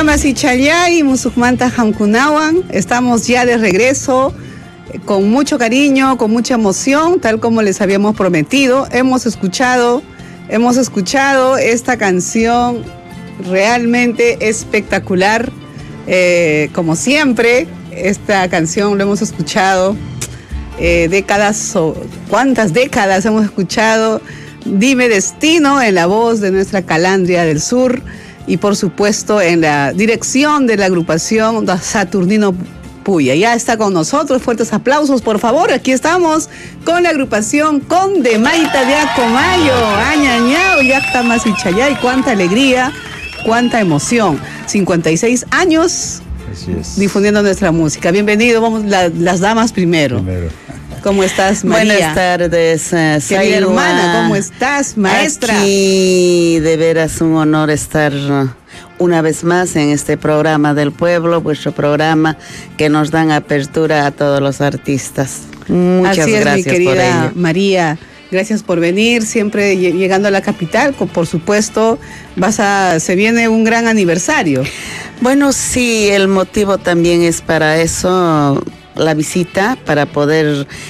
Masichayay, Musucmanta Hamkunawan. Estamos ya de regreso con mucho cariño, con mucha emoción, tal como les habíamos prometido. Hemos escuchado esta canción realmente espectacular. Como siempre, esta canción lo hemos escuchado ¿cuántas décadas hemos escuchado? Dime Destino, en la voz de nuestra Calandria del Sur y por supuesto en la dirección de la agrupación Saturnino Puya. Ya está con nosotros, fuertes aplausos por favor. Aquí estamos con la agrupación Conde Maita de Acomayo, Añañao, Yacta Masichayay. Cuánta alegría, cuánta emoción. 56 años difundiendo nuestra música. Bienvenido, vamos las damas primero. ¿Cómo estás, María? Buenas tardes, querida hermana, ¿cómo estás, maestra? Aquí de veras un honor estar una vez más en este programa del pueblo, vuestro programa que nos dan apertura a todos los artistas. Muchas Así es, gracias, mi querida por ello. María. Gracias por venir, siempre llegando a la capital, por supuesto, se viene un gran aniversario. Bueno, sí, el motivo también es para eso, la visita, para poder